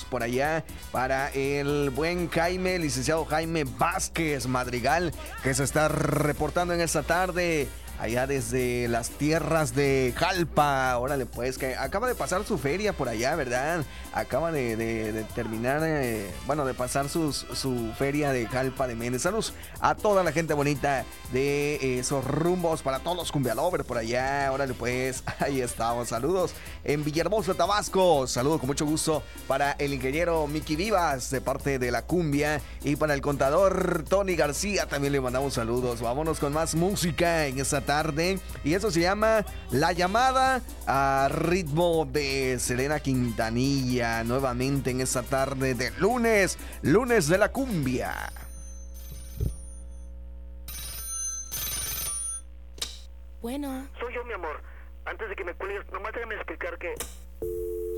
por allá para el buen Jaime, licenciado Jaime Vázquez Madrigal, que se está reportando en esta tarde allá desde las tierras de Jalpa. Órale, pues, que acaba de pasar su feria por allá, ¿verdad? Acaba de terminar, de pasar su feria de Jalpa de Méndez. Saludos a toda la gente bonita de esos rumbos, para todos los cumbialovers por allá. Órale, pues, ahí estamos. Saludos en Villahermosa, Tabasco. Saludos con mucho gusto para el ingeniero Miki Vivas de parte de la cumbia, y para el contador Tony García también le mandamos saludos. Vámonos con más música en esta tarde, y eso se llama La Llamada, a ritmo de Selena Quintanilla, nuevamente en esta tarde de lunes de la cumbia. Bueno. Soy yo, mi amor. Antes de que me cuelgues, nomás déjame explicar que